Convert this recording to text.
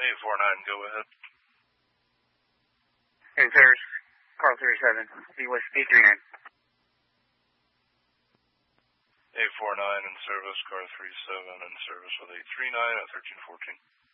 849, go ahead. Hey, service, Carl 37, West 839. 849 in service, car 37 in service with 839 at 1314.